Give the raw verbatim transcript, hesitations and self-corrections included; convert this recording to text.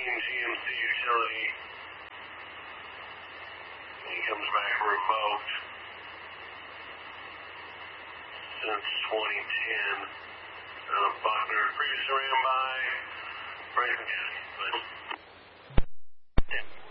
G M C utility. And he comes back revoked since twenty ten. Uh, Buckner previously ran by Franklin County. But, yeah.